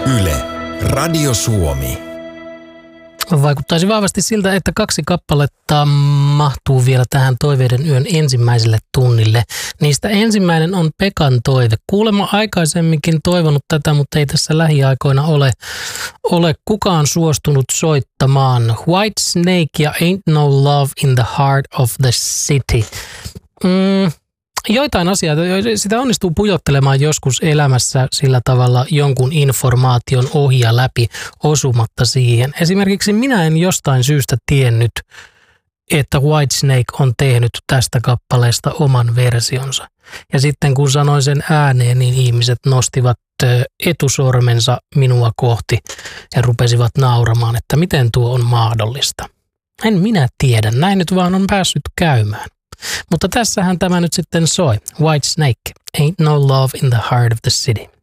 Yle, Radio Suomi. Vaikuttaisi vahvasti siltä, että 2 kappaletta mahtuu vielä tähän Toiveiden yön ensimmäiselle tunnille. Niistä ensimmäinen on Pekan toive. Kuulemma aikaisemminkin toivonut tätä, mutta ei tässä lähiaikoina ole kukaan suostunut soittamaan. Whitesnake ja Ain't No Love in the Heart of the City. Joitain asioita, sitä onnistuu pujottelemaan joskus elämässä sillä tavalla jonkun informaation ohi ja läpi osumatta siihen. Esimerkiksi minä en jostain syystä tiennyt, että Whitesnake on tehnyt tästä kappaleesta oman versionsa. Ja sitten kun sanoin sen ääneen, niin ihmiset nostivat etusormensa minua kohti ja rupesivat nauramaan, että miten tuo on mahdollista. En minä tiedä, näin nyt vaan on päässyt käymään. Mutta tässähän tämä nyt sitten soi. Whitesnake, Ain't No Love in the Heart of the City.